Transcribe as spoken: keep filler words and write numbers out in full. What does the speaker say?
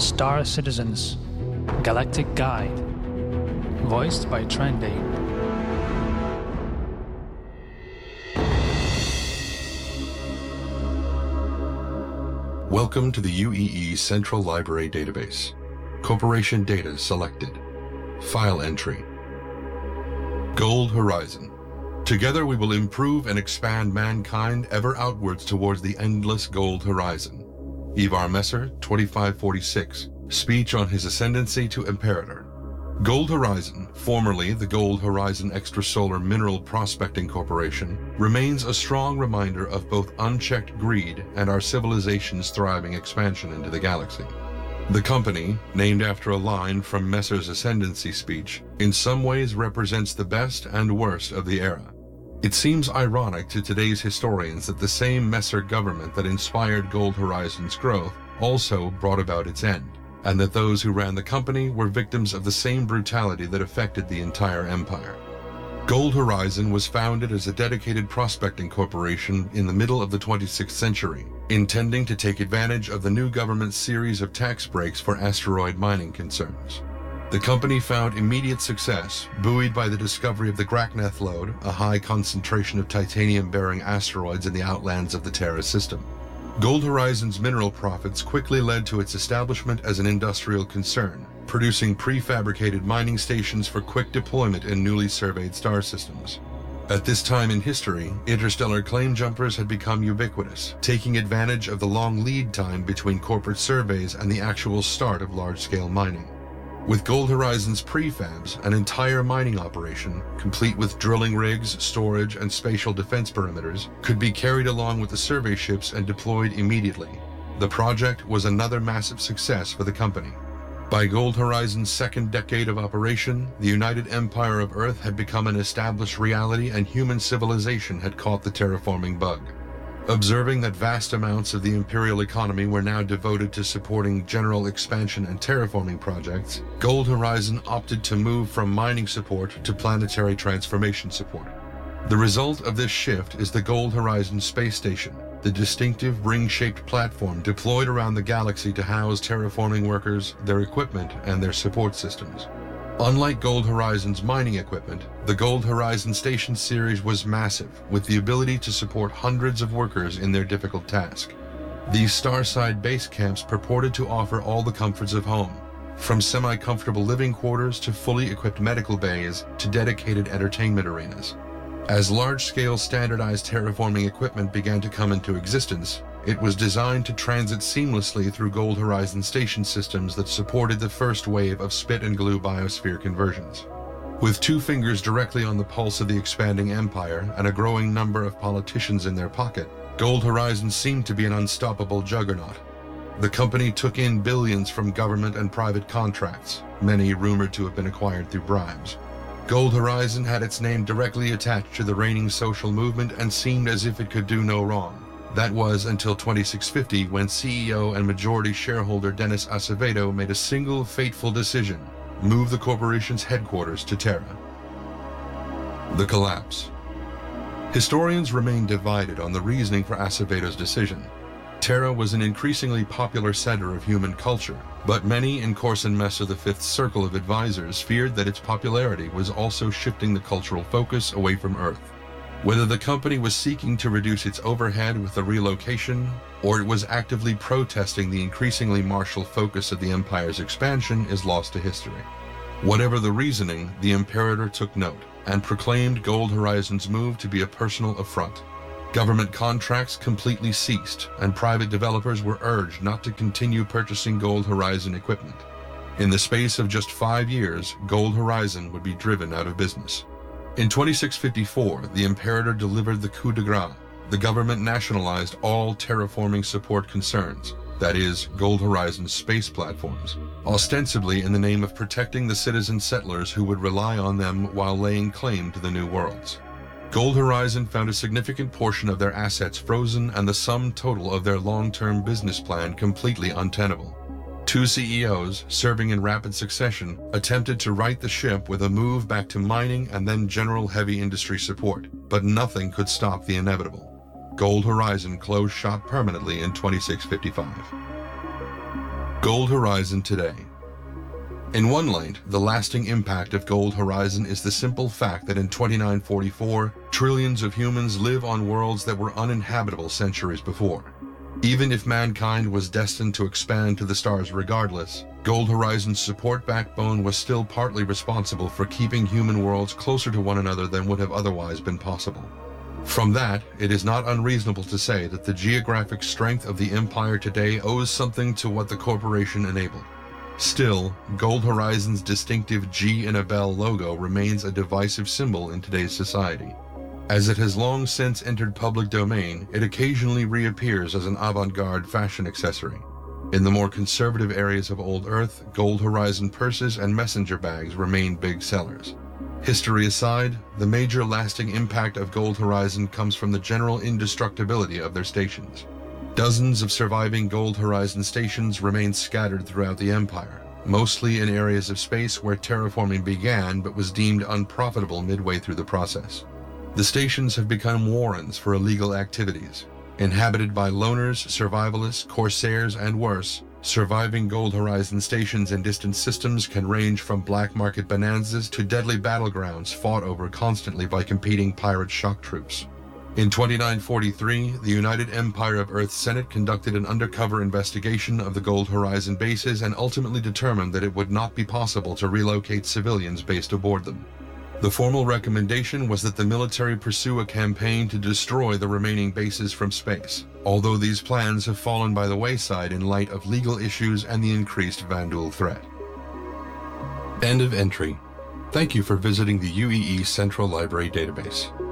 Star Citizens Galactic Guide, voiced by Trendy. Welcome to the U E E Central Library Database. Corporation data selected. File entry. Gold Horizon. Together we will improve and expand mankind ever outwards towards the endless Gold Horizon. Ivar Messer, twenty-five forty-six. Speech on his ascendancy to Imperator. Gold Horizon, formerly the Gold Horizon Extrasolar Mineral Prospecting Corporation, remains a strong reminder of both unchecked greed and our civilization's thriving expansion into the galaxy. The company, named after a line from Messer's ascendancy speech, in some ways represents the best and worst of the era. It seems ironic to today's historians that the same Messer government that inspired Gold Horizon's growth also brought about its end, and that those who ran the company were victims of the same brutality that affected the entire empire. Gold Horizon was founded as a dedicated prospecting corporation in the middle of the twenty-sixth century, intending to take advantage of the new government's series of tax breaks for asteroid mining concerns. The company found immediate success, buoyed by the discovery of the Grakneth lode, a high concentration of titanium-bearing asteroids in the outlands of the Terra system. Gold Horizon's mineral profits quickly led to its establishment as an industrial concern, producing prefabricated mining stations for quick deployment in newly surveyed star systems. At this time in history, interstellar claim jumpers had become ubiquitous, taking advantage of the long lead time between corporate surveys and the actual start of large-scale mining. With Gold Horizon's prefabs, an entire mining operation, complete with drilling rigs, storage, and spatial defense perimeters, could be carried along with the survey ships and deployed immediately. The project was another massive success for the company. By Gold Horizon's second decade of operation, the United Empire of Earth had become an established reality and human civilization had caught the terraforming bug. Observing that vast amounts of the imperial economy were now devoted to supporting general expansion and terraforming projects, Gold Horizon opted to move from mining support to planetary transformation support. The result of this shift is the Gold Horizon Space Station, the distinctive ring-shaped platform deployed around the galaxy to house terraforming workers, their equipment, and their support systems. Unlike Gold Horizon's mining equipment, the Gold Horizon Station series was massive, with the ability to support hundreds of workers in their difficult task. These Starside base camps purported to offer all the comforts of home, from semi-comfortable living quarters to fully equipped medical bays to dedicated entertainment arenas. As large-scale standardized terraforming equipment began to come into existence, it was designed to transit seamlessly through Gold Horizon station systems that supported the first wave of spit and glue biosphere conversions. With two fingers directly on the pulse of the expanding empire and a growing number of politicians in their pocket, Gold Horizon seemed to be an unstoppable juggernaut. The company took in billions from government and private contracts, many rumored to have been acquired through bribes. Gold Horizon had its name directly attached to the reigning social movement and seemed as if it could do no wrong. That was until twenty-six fifty, when C E O and majority shareholder Dennis Acevedo made a single fateful decision: move the corporation's headquarters to Terra. The collapse. Historians remain divided on the reasoning for Acevedo's decision. Terra was an increasingly popular center of human culture, but many in Corson Messer the Fifth's circle of advisors feared that its popularity was also shifting the cultural focus away from Earth. Whether the company was seeking to reduce its overhead with the relocation, or it was actively protesting the increasingly martial focus of the Empire's expansion is lost to history. Whatever the reasoning, the Imperator took note and proclaimed Gold Horizon's move to be a personal affront. Government contracts completely ceased, and private developers were urged not to continue purchasing Gold Horizon equipment. In the space of just five years, Gold Horizon would be driven out of business. In twenty-six fifty-four, the Imperator delivered the coup de grace. The government nationalized all terraforming support concerns, that is, Gold Horizon's space platforms, ostensibly in the name of protecting the citizen settlers who would rely on them while laying claim to the new worlds. Gold Horizon found a significant portion of their assets frozen and the sum total of their long-term business plan completely untenable. Two C E Os, serving in rapid succession, attempted to right the ship with a move back to mining and then general heavy industry support, but nothing could stop the inevitable. Gold Horizon closed shop permanently in twenty-six fifty-five. Gold Horizon today. In one light, the lasting impact of Gold Horizon is the simple fact that in twenty-nine forty-four, trillions of humans live on worlds that were uninhabitable centuries before. Even if mankind was destined to expand to the stars regardless, Gold Horizon's support backbone was still partly responsible for keeping human worlds closer to one another than would have otherwise been possible. From that, it is not unreasonable to say that the geographic strength of the Empire today owes something to what the corporation enabled. Still, Gold Horizon's distinctive G in a bell logo remains a divisive symbol in today's society. As it has long since entered public domain, it occasionally reappears as an avant-garde fashion accessory. In the more conservative areas of Old Earth, Gold Horizon purses and messenger bags remain big sellers. History aside, the major lasting impact of Gold Horizon comes from the general indestructibility of their stations. Dozens of surviving Gold Horizon stations remain scattered throughout the Empire, mostly in areas of space where terraforming began but was deemed unprofitable midway through the process. The stations have become warrens for illegal activities. Inhabited by loners, survivalists, corsairs, and worse, surviving Gold Horizon stations in distant systems can range from black market bonanzas to deadly battlegrounds fought over constantly by competing pirate shock troops. In twenty-nine forty-three, the United Empire of Earth Senate conducted an undercover investigation of the Gold Horizon bases and ultimately determined that it would not be possible to relocate civilians based aboard them. The formal recommendation was that the military pursue a campaign to destroy the remaining bases from space, although these plans have fallen by the wayside in light of legal issues and the increased Vanduul threat. End of entry. Thank you for visiting the U E E Central Library Database.